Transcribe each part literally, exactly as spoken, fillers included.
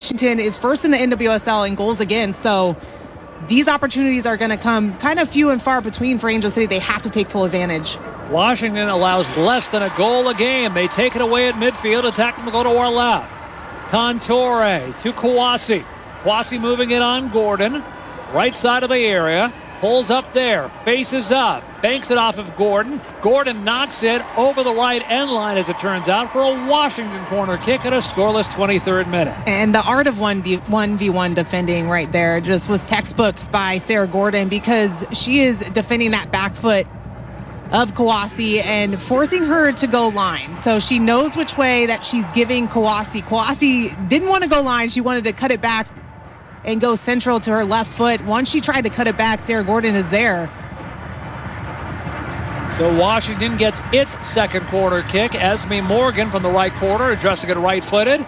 Washington is first in the N W S L in goals against, so these opportunities are going to come kind of few and far between for Angel City. They have to take full advantage. Washington allows less than a goal a game. They take it away at midfield. Attacking will go to our left. Contore to Kouassi. Kouassi moving it on Gordon. Right side of the area. Pulls up there. Faces up. Banks it off of Gordon. Gordon knocks it over the right end line, as it turns out, for a Washington corner kick at a scoreless twenty-third minute. And the art of one v one defending right there just was textbook by Sarah Gordon, because she is defending that back foot of Kouassi and forcing her to go line. So she knows which way that she's giving Kouassi. Kouassi didn't want to go line. She wanted to cut it back and go central to her left foot. Once she tried to cut it back, Sarah Gordon is there. So Washington gets its second corner kick. Esme Morgan from the right corner, addressing it right-footed.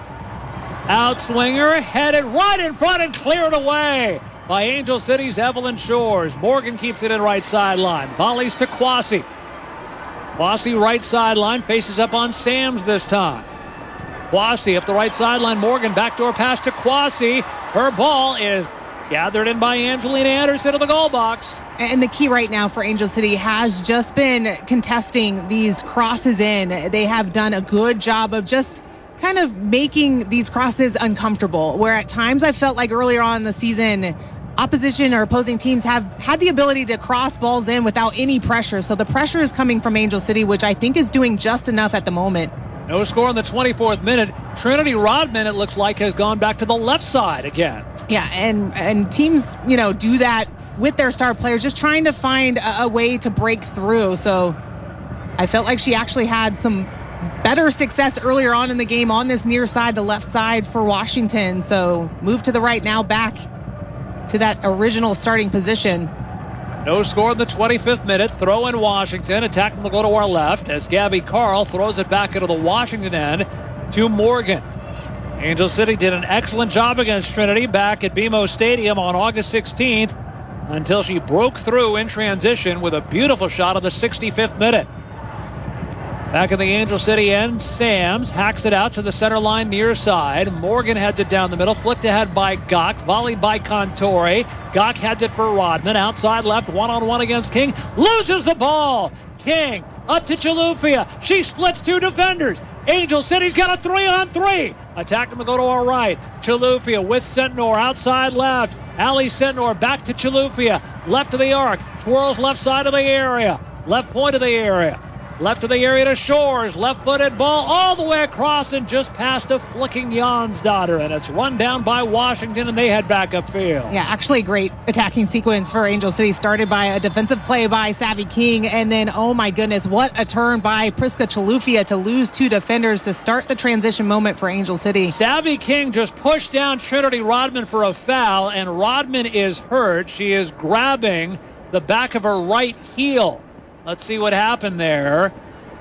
Outswinger, headed right in front and cleared away by Angel City's Evelyn Shores. Morgan keeps it in right sideline. Volleys to Kouassi. Kouassi right sideline, faces up on Sams this time. Kouassi up the right sideline. Morgan backdoor pass to Kouassi. Her ball is gathered in by Angelina Anderson of the goal box. And the key right now for Angel City has just been contesting these crosses in. They have done a good job of just kind of making these crosses uncomfortable, where at times I felt like earlier on in the season, opposition or opposing teams have had the ability to cross balls in without any pressure. So the pressure is coming from Angel City, which I think is doing just enough at the moment. No score in the twenty-fourth minute. Trinity Rodman, it looks like, has gone back to the left side again. Yeah, and, and teams, you know, do that with their star players, just trying to find a, a way to break through. So I felt like she actually had some better success earlier on in the game on this near side, the left side for Washington. So move to the right now, back to that original starting position. No score in the twenty-fifth minute. Throw in Washington. Attacking will go to our left as Gabby Carl throws it back into the Washington end to Morgan. Angel City did an excellent job against Trinity back at B M O Stadium on August sixteenth until she broke through in transition with a beautiful shot of the sixty-fifth minute. Back in the Angel City end, Sams hacks it out to the center line near side. Morgan heads it down the middle, flicked ahead by Gok, volleyed by Contore. Gok heads it for Rodman, outside left, one-on-one against King, loses the ball. King up to Chilufya. She splits two defenders. Angel City's got a three-on-three. Attacking to go to our right. Chilufya with Sentnor outside left. Ali Sentnor back to Chilufya. Left of the arc. Twirls left side of the area. Left point of the area. Left of the area to Shores. Left-footed ball all the way across and just past a flicking Jansdotter. And it's run down by Washington, and they head back upfield. Yeah, actually a great attacking sequence for Angel City. Started by a defensive play by Savvy King. And then, oh my goodness, what a turn by Priska Chilufya to lose two defenders to start the transition moment for Angel City. Savvy King just pushed down Trinity Rodman for a foul, and Rodman is hurt. She is grabbing the back of her right heel. Let's see what happened there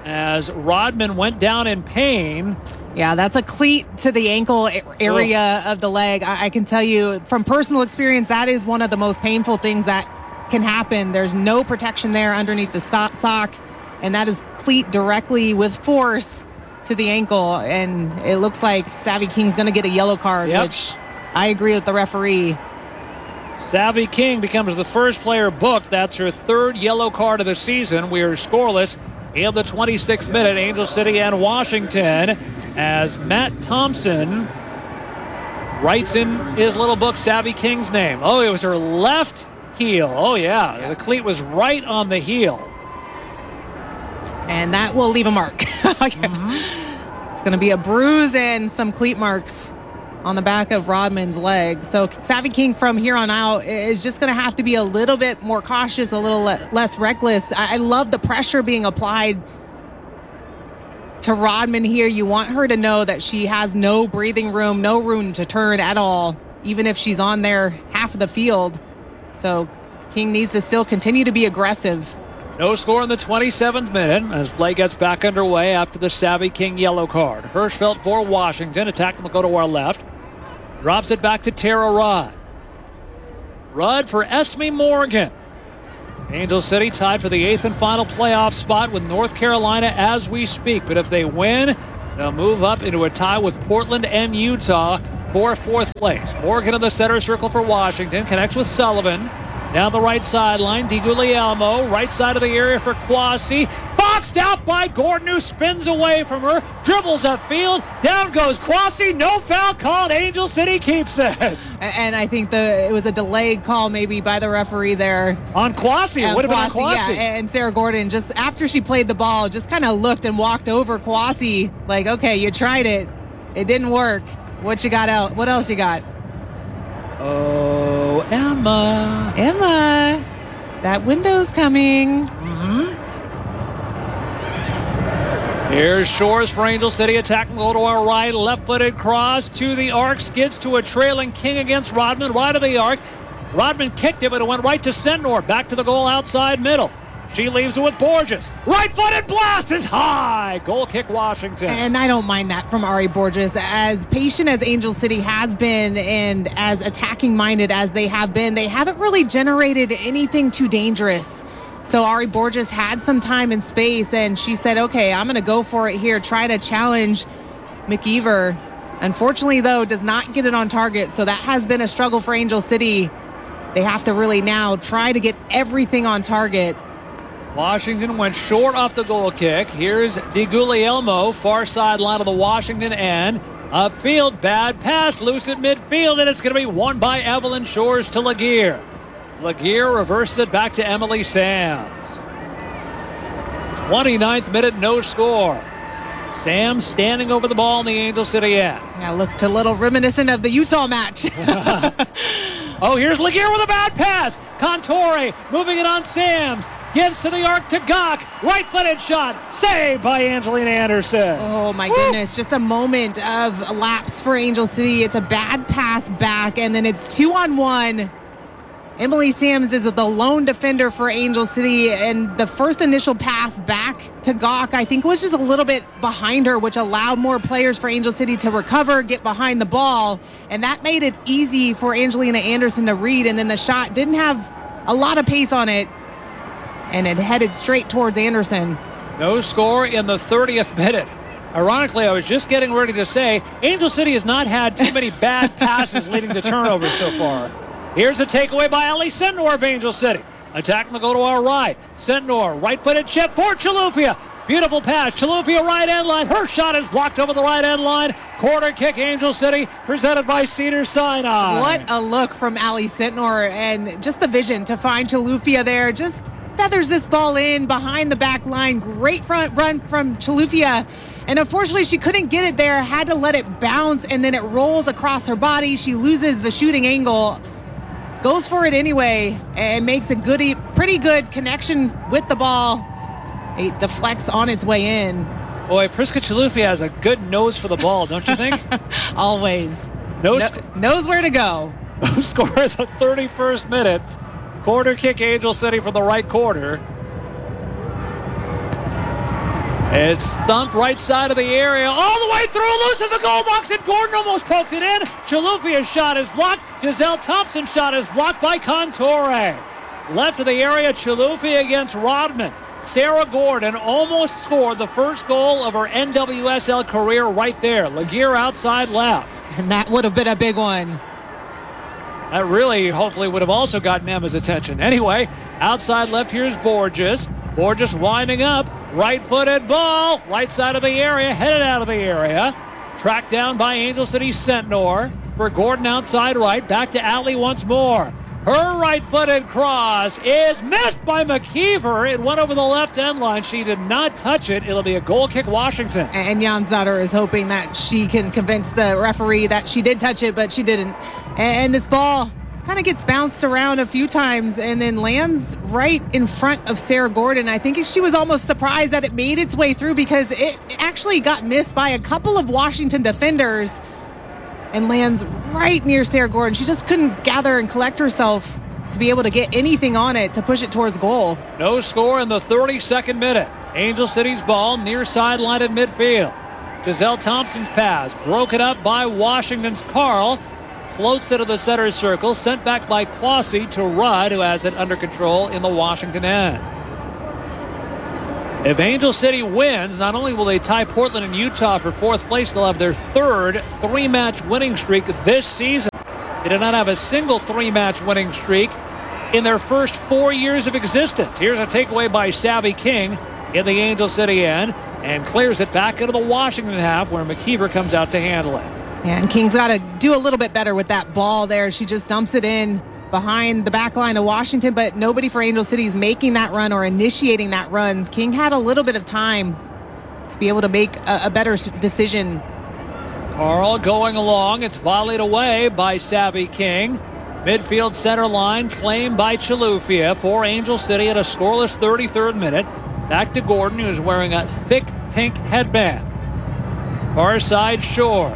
as Rodman went down in pain. Yeah, that's a cleat to the ankle area of the leg. I, I can tell you from personal experience, that is one of the most painful things that can happen. There's no protection there underneath the sock, and that is cleat directly with force to the ankle. And it looks like Savvy King's going to get a yellow card, yep. Which I agree with the referee. Savvy King becomes the first player booked. That's her third yellow card of the season. We are scoreless in the twenty-sixth minute. Angel City and Washington as Matt Thompson writes in his little book Savvy King's name. Oh, it was her left heel. Oh, yeah. yeah. The cleat was right on the heel. And that will leave a mark. mm-hmm. It's going to be a bruise and some cleat marks on the back of Rodman's leg. So Savvy King from here on out is just going to have to be a little bit more cautious, a little le- less reckless. I-, I love the pressure being applied to Rodman here. You want her to know that she has no breathing room, no room to turn at all, even if she's on there half of the field. So King needs to still continue to be aggressive. No score in the twenty-seventh minute as play gets back underway after the Savvy King yellow card. Hirschfeld for Washington. Attacking will go to our left. Drops it back to Tara Rudd. Rudd for Esme Morgan. Angel City tied for the eighth and final playoff spot with North Carolina as we speak. But if they win, they'll move up into a tie with Portland and Utah for fourth place. Morgan in the center circle for Washington. Connects with Sullivan. Down the right sideline, DiGuglielmo. Right side of the area for Quasi. Boxed out by Gordon, who spins away from her. Dribbles upfield. Down goes Quasi. No foul called. Angel City keeps it. And I think the it was a delayed call maybe by the referee there. On Quasi. It would have been on Quasi. Yeah, and Sarah Gordon, just after she played the ball, just kind of looked and walked over Quasi. Like, okay, you tried it. It didn't work. What you got out? What else you got? Oh, Emma. Emma. That window's coming. Mm-hmm. Here's Shores for Angel City, attacking the goal to our right. Left-footed cross to the arc. Skids to a trailing King against Rodman. Right of the arc. Rodman kicked it, but it went right to Sentnor. Back to the goal outside middle. She leaves it with Borges. Right-footed blast is high. Goal kick Washington. And I don't mind that from Ari Borges. As patient as Angel City has been and as attacking-minded as they have been, they haven't really generated anything too dangerous. So Ari Borges had some time and space, and she said, okay, I'm going to go for it here, try to challenge McKeever. Unfortunately, though, does not get it on target, so that has been a struggle for Angel City. They have to really now try to get everything on target. Washington went short off the goal kick. Here's DiGuglielmo, far sideline of the Washington end. Upfield, bad pass, loose at midfield, and it's going to be won by Evelyn Shores to Laguerre. Laguerre reversed it back to Emily Sams. twenty-ninth minute, no score. Sams standing over the ball in the Angel City end. Yeah, looked a little reminiscent of the Utah match. Oh, here's Laguerre with a bad pass. Contore moving it on Sams. Gives to the arc to Gok. Right-footed shot. Saved by Angelina Anderson. Oh, my Woo. goodness. Just a moment of lapse for Angel City. It's a bad pass back, and then it's two on one. Emily Sams is the lone defender for Angel City, and the first initial pass back to Gok, I think, was just a little bit behind her, which allowed more players for Angel City to recover, get behind the ball, and that made it easy for Angelina Anderson to read, and then the shot didn't have a lot of pace on it, and it headed straight towards Anderson. No score in the thirtieth minute. Ironically, I was just getting ready to say, Angel City has not had too many bad passes leading to turnovers so far. Here's a takeaway by Ellie Sentnor of Angel City. Attacking the goal to our right. Sentnor, right-footed chip for Chilufya. Beautiful pass. Chilufya right end line. Her shot is blocked over the right end line. Corner kick, Angel City, presented by Cedars-Sinai. What a look from Ellie Sentnor, and just the vision to find Chilufya there. Just feathers this ball in behind the back line. Great front run from Chilufya. And unfortunately, she couldn't get it there. Had to let it bounce, and then it rolls across her body. She loses the shooting angle. Goes for it anyway and makes a goodie, pretty good connection with the ball. It deflects on its way in. Boy, Priska Chilufya has a good nose for the ball, don't you think? Always. No, no, knows where to go. No score at the thirty-first minute. Corner kick, Angel City from the right corner. It's thumped right side of the area, all the way through, loose in the goal box, and Gordon almost poked it in. Chilufya's shot is blocked. Giselle Thompson's shot is blocked by Contore. Left of the area, Chilufya against Rodman. Sarah Gordon almost scored the first goal of her N W S L career right there. Laguerre outside left. And that would have been a big one. That really, hopefully, would have also gotten Emma's attention. Anyway, outside left, here's Borges. Borges winding up. Right-footed ball. Right side of the area. Headed out of the area. Tracked down by Angel City Sentnor. For Gordon outside right. Back to Alley once more. Her right-footed cross is missed by McKeever. It went over the left end line. She did not touch it. It'll be a goal kick Washington. And Jansdotter is hoping that she can convince the referee that she did touch it, but she didn't. And this ball kind of gets bounced around a few times and then lands right in front of Sarah Gordon. I think she was almost surprised that it made its way through because it actually got missed by a couple of Washington defenders and lands right near Sarah Gordon. She just couldn't gather and collect herself to be able to get anything on it to push it towards goal. No score in the thirty-second minute. Angel City's ball near sideline at midfield. Giselle Thompson's pass broken up by Washington's Carl. Floats into the center circle, sent back by Quasi to Rudd, who has it under control in the Washington end. If Angel City wins, not only will they tie Portland and Utah for fourth place, they'll have their third three-match winning streak this season. They did not have a single three-match winning streak in their first four years of existence. Here's a takeaway by Savvy King in the Angel City end and clears it back into the Washington half where McKeever comes out to handle it. Yeah, and King's got to do a little bit better with that ball there. She just dumps it in behind the back line of Washington, but nobody for Angel City is making that run or initiating that run. King had a little bit of time to be able to make a, a better decision. Carl going along. It's volleyed away by Savvy King. Midfield center line claimed by Chilufya for Angel City at a scoreless thirty-third minute. Back to Gordon, who's wearing a thick pink headband. Far side Shores.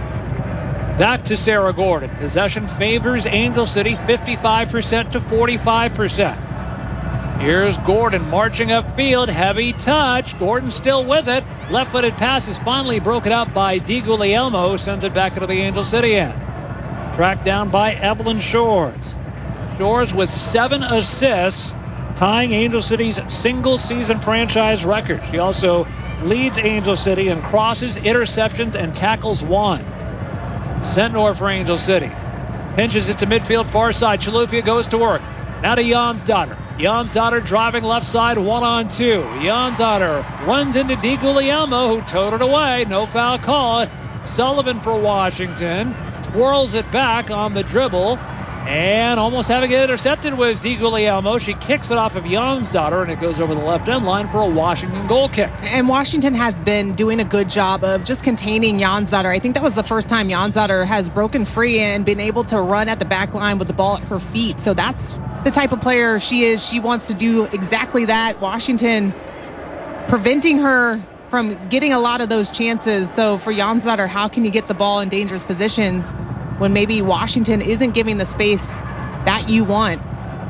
Back to Sarah Gordon. Possession favors Angel City fifty-five percent to forty-five percent. Here's Gordon marching upfield. Heavy touch. Gordon still with it. Left-footed pass is finally broken up by DiGuglielmo. Sends it back into the Angel City end. Tracked down by Evelyn Shores. Shores with seven assists, tying Angel City's single-season franchise record. She also leads Angel City in crosses, interceptions, and tackles won. Sentnor for Angel City. Pinches it to midfield far side. Chilufya goes to work. Now to Jansdotter. Jansdotter driving left side, one on two. Jansdotter runs into DiGuglielmo, who towed it away. No foul call. Sullivan for Washington. Twirls it back on the dribble. And almost having it intercepted was DiGuglielmo. She kicks it off of Jansdotter, and it goes over the left end line for a Washington goal kick. And Washington has been doing a good job of just containing Jansdotter. I think that was the first time Jansdotter has broken free and been able to run at the back line with the ball at her feet. So that's the type of player she is. She wants to do exactly that. Washington preventing her from getting a lot of those chances. So for Jansdotter, how can you get the ball in dangerous positions when maybe Washington isn't giving the space that you want?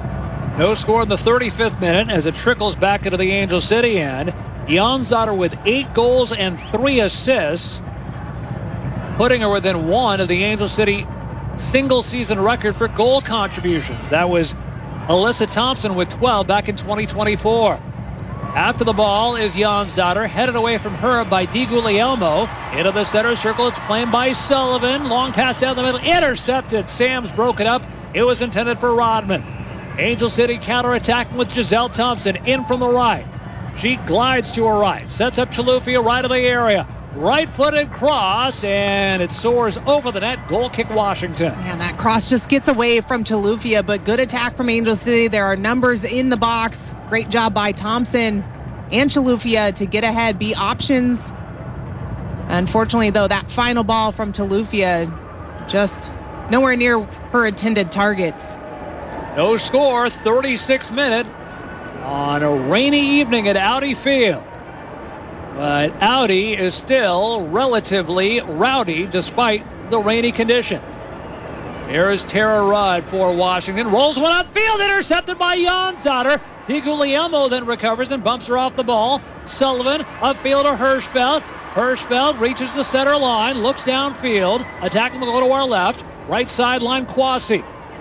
No score in the thirty-fifth minute as it trickles back into the Angel City end. Jansdotter with eight goals and three assists, putting her within one of the Angel City single-season record for goal contributions. That was Alyssa Thompson with twelve back in twenty twenty-four. After the ball is Jansdotter, headed away from her by DiGuglielmo. Into the center circle, it's claimed by Sullivan. Long pass down the middle, intercepted. Sam's broken up. It was intended for Rodman. Angel City counterattacking with Giselle Thompson in from the right. She glides to her right, sets up Chilufya right of the area. Right-footed cross, and it soars over the net. Goal kick Washington. And that cross just gets away from Chilufya, but good attack from Angel City. There are numbers in the box. Great job by Thompson and Chilufya to get ahead, be options. Unfortunately, though, that final ball from Chilufya just nowhere near her intended targets. No score, thirty-sixth minute on a rainy evening at Audi Field. But Audi is still relatively rowdy despite the rainy conditions. Here's Tara Rudd for Washington. Rolls one upfield, intercepted by Jansdotter. DiGuglielmo then recovers and bumps her off the ball. Sullivan upfield to Hirschfeld. Hirschfeld reaches the center line, looks downfield. Attacking will go to our left. Right sideline, Kwasi.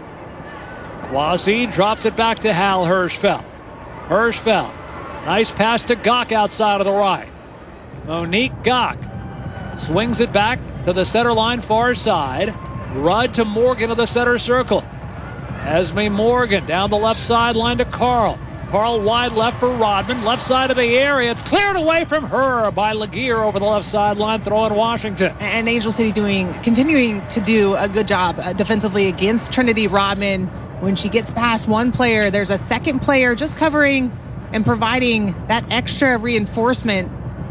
Kwasi drops it back to Hal Hirschfeld. Hirschfeld. Nice pass to Gok outside of the right. Monique Gok swings it back to the center line far side. Rudd to Morgan to the center circle. Esme Morgan down the left sideline to Carl. Carl wide left for Rodman. Left side of the area. It's cleared away from her by Laguerre over the left sideline, throwing Washington. And Angel City doing, continuing to do a good job uh, defensively against Trinity Rodman. When she gets past one player, there's a second player just covering and providing that extra reinforcement.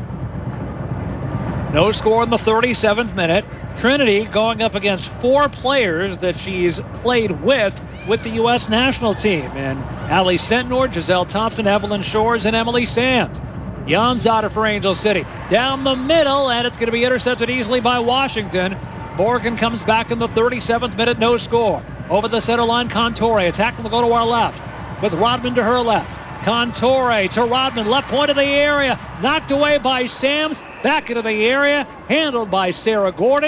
No score in the thirty-seventh minute. Trinity going up against four players that she's played with with the U S national team. And Allie Sentnor, Giselle Thompson, Evelyn Shores, and Emily Sams. Jansdotter for Angel City. Down the middle, and it's going to be intercepted easily by Washington. Morgan comes back in the thirty-seventh minute, no score. Over the center line, Contore. Attack will go to our left with Rodman to her left. Contore to Rodman, left point of the area. Knocked away by Sams. Back into the area, handled by Sarah Gordon.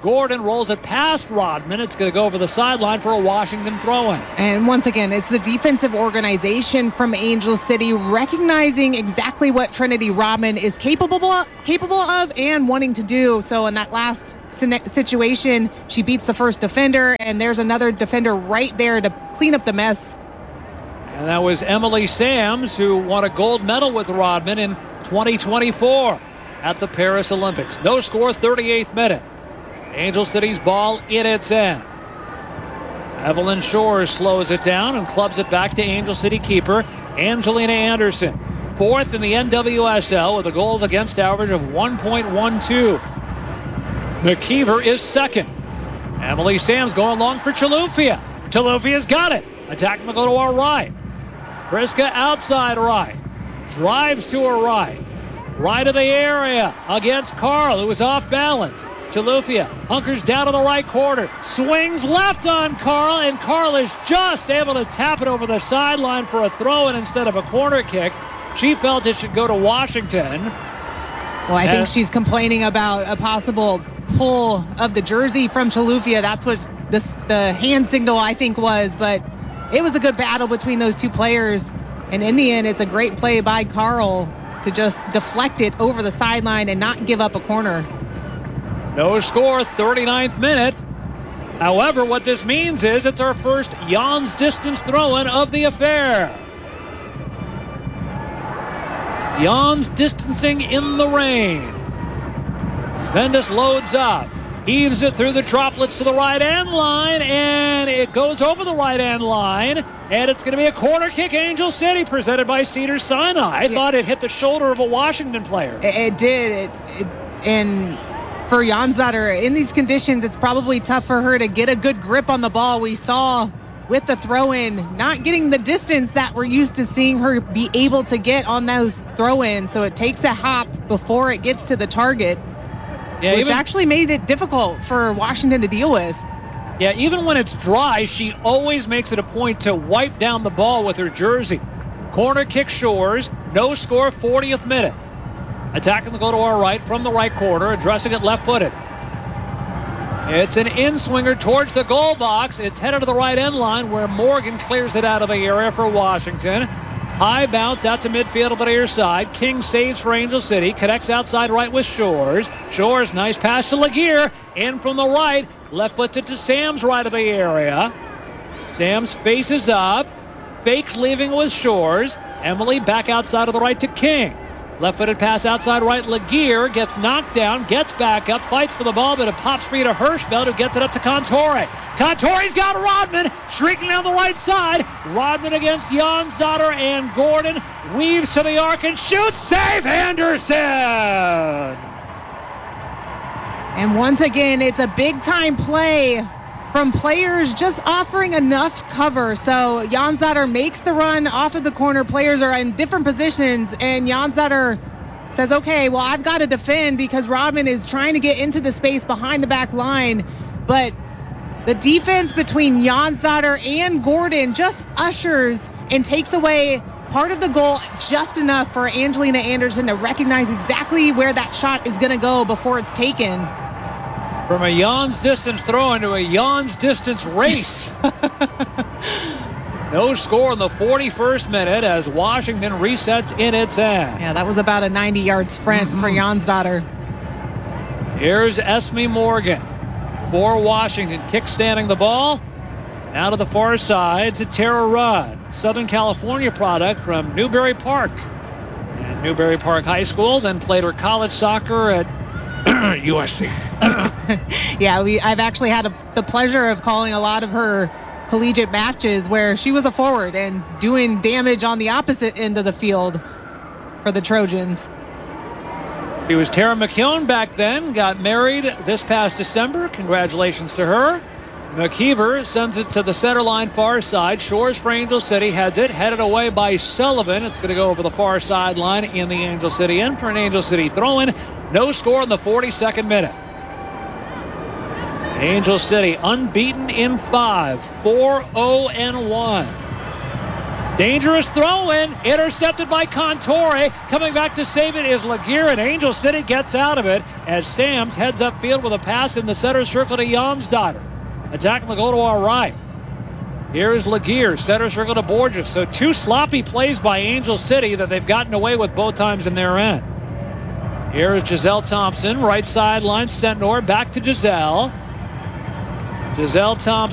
Gordon rolls it past Rodman. It's going to go over the sideline for a Washington throw-in. And once again, it's the defensive organization from Angel City recognizing exactly what Trinity Rodman is capable of, capable of and wanting to do. So in that last situation, she beats the first defender, and there's another defender right there to clean up the mess. And that was Emily Sams, who won a gold medal with Rodman in twenty twenty-four at the Paris Olympics. No score, thirty-eighth minute. Angel City's ball in its end. Evelyn Shores slows it down and clubs it back to Angel City keeper Angelina Anderson. Fourth in the N W S L with a goals against average of one point one two. McKeever is second. Emily Sams going long for Chalufia. Chalufia's got it. Attacking to go to our right. Priska outside right. Drives to her right. Right of the area against Carl, who is off balance. Chalufia hunkers down to the right corner. Swings left on Carl, and Carl is just able to tap it over the sideline for a throw-in instead of a corner kick. She felt it should go to Washington. Well, I think she's complaining about a possible pull of the jersey from Chalufia. That's what this, the hand signal, I think, was. But it was a good battle between those two players. And in the end, it's a great play by Carl to just deflect it over the sideline and not give up a corner. No score, thirty-ninth minute. However, what this means is it's our first Jan's distance throw-in of the affair. Jan's distancing in the rain. Svendas loads up. Heaves it through the droplets to the right-hand line, and it goes over the right-hand line, and it's going to be a corner kick, Angel City, presented by Cedars-Sinai. I thought it hit the shoulder of a Washington player. It, it did. It, it, and for Jansdotter, in these conditions, it's probably tough for her to get a good grip on the ball. We saw with the throw-in, not getting the distance that we're used to seeing her be able to get on those throw-ins, so it takes a hop before it gets to the target. Yeah, which even, actually made it difficult for Washington to deal with. Yeah, even when it's dry, she always makes it a point to wipe down the ball with her jersey. Corner kick Shores, no score, fortieth minute. Attacking the go to our right from the right corner, addressing it left-footed. It's an in-swinger towards the goal box. It's headed to the right end line where Morgan clears it out of the area for Washington. High bounce out to midfield to the near side. King saves for Angel City. Connects outside right with Shores. Shores, nice pass to Laguerre. In from the right. Left foots it to Sams right of the area. Sams faces up. Fakes leaving with Shores. Emily back outside of the right to King. Left-footed pass outside right. Laguerre gets knocked down, gets back up, fights for the ball, but it pops free to Hirschfeld, who gets it up to Contore. Contore's got Rodman, shrieking down the right side. Rodman against Jansdotter, and Gordon weaves to the arc and shoots. Save Anderson! And once again, it's a big-time play from players just offering enough cover. So Jansdotter makes the run off of the corner. Players are in different positions, and Jansdotter says, okay, well, I've got to defend because Rodman is trying to get into the space behind the back line. But the defense between Jansdotter and Gordon just ushers and takes away part of the goal just enough for Angelina Anderson to recognize exactly where that shot is going to go before it's taken. From a Jan's distance throw into a Jan's distance race. No score in the forty-first minute as Washington resets in its end. Yeah, that was about a ninety-yard sprint mm-hmm. for Jansdotter. Here's Esme Morgan for Washington, kickstanding the ball. Now to the far side to Tara Rudd, Southern California product from Newbury Park. And Newbury Park High School, then played her college soccer at U S C. Yeah, we, I've actually had a, the pleasure of calling a lot of her collegiate matches where she was a forward and doing damage on the opposite end of the field for the Trojans. She was Tara McKeown back then, got married this past December. Congratulations to her. McKeever sends it to the center line far side. Shores for Angel City, heads it, headed away by Sullivan. It's going to go over the far sideline in the Angel City end for an Angel City throw-in. No score in the forty-second minute. Angel City unbeaten in five, four oh and one. Dangerous throw in, intercepted by Contore. Coming back to save it is Laguerre, and Angel City gets out of it as Sams heads upfield with a pass in the center circle to Jonsdottir. Attacking the goal to our right. Here is Laguerre, center circle to Borges. So two sloppy plays by Angel City that they've gotten away with both times in their end. Here is Giselle Thompson, right sideline, Sentnor, back to Giselle. Giselle Thompson.